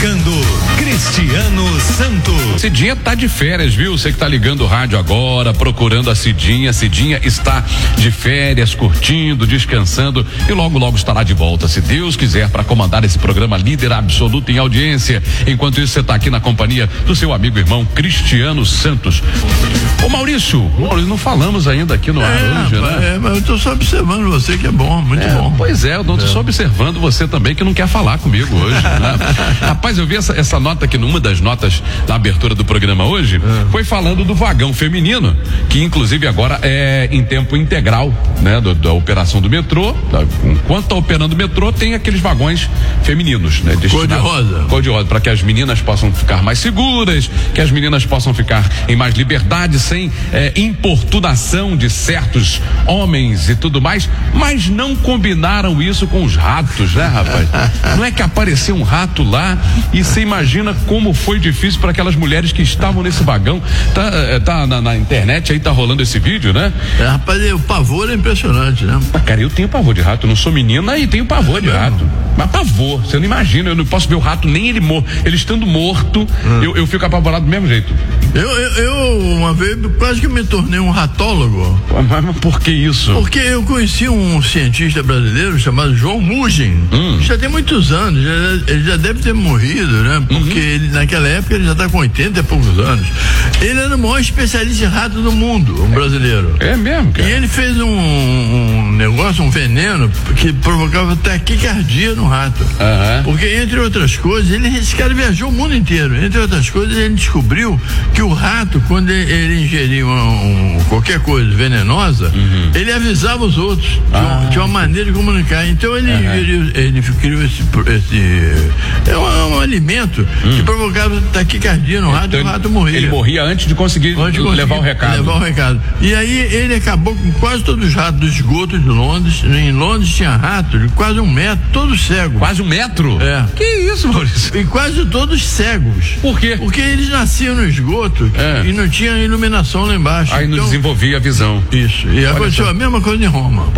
chegando Cristiano Santos. Cidinha tá de férias, viu? Você que tá ligando o rádio agora, procurando a Cidinha. Cidinha está de férias, curtindo, descansando e logo estará de volta, se Deus quiser, para comandar esse programa líder absoluto em audiência. Enquanto isso, você tá aqui na companhia do seu amigo e irmão Cristiano Santos. Ô Maurício, não falamos ainda aqui no ar hoje, né? Mas eu tô só observando você, que é bom, muito bom. Pois é, eu tô só observando você também, que não quer falar comigo hoje, né? Rapaz, eu vi essa nota aqui numa das notas da abertura do programa hoje, foi falando do vagão feminino, que inclusive agora é em tempo integral, né? Da operação do metrô. Enquanto tá operando o metrô, tem aqueles vagões femininos, né? Cor de rosa, para que as meninas possam ficar mais seguras, que as meninas possam ficar em mais liberdade, sem importunação de certos homens e tudo mais, mas não combinaram isso com os ratos, né, rapaz? Não é que apareceu um rato lá e você imagina como foi difícil para aquelas mulheres que estavam nesse vagão. Tá na internet aí, tá rolando esse vídeo, né? Rapaz, o pavor é impressionante, né? Cara, eu tenho pavor de rato, eu não sou menina e tenho pavor de rato. Mas pavor, você não imagina, eu não posso ver o rato, nem ele estando morto, eu fico apavorado do mesmo jeito. Eu uma vez quase que me tornei um ratólogo. Mas por que isso? Porque eu conheci um cientista brasileiro chamado João Mugin, já tem muitos anos, ele já deve ter morrido, né? Porque ele, naquela época ele já está com 80 e poucos anos. Ele era o maior especialista em rato do mundo, um brasileiro. É mesmo, cara? E ele fez um negócio, um veneno que provocava taquicardia no rato. Porque, entre outras coisas, esse cara viajou o mundo inteiro. Entre outras coisas, ele descobriu que o rato, quando ele ingeria qualquer coisa venenosa, ele avisava os outros. Tinha uma maneira de comunicar. Então ele criou um alimento que provocava taquicardia no rato, então, e o rato morria. Ele morria antes de conseguir levar o recado. E aí ele acabou com quase todos os ratos do esgoto de Londres. Em Londres tinha ratos de quase 1 metro, todos cegos. Quase 1 metro? É. Que isso, Maurício? E quase todos cegos. Por quê? Porque eles nasciam no esgoto e não tinha iluminação lá embaixo. Aí não desenvolvia a visão. Isso. E aconteceu a mesma coisa em Roma.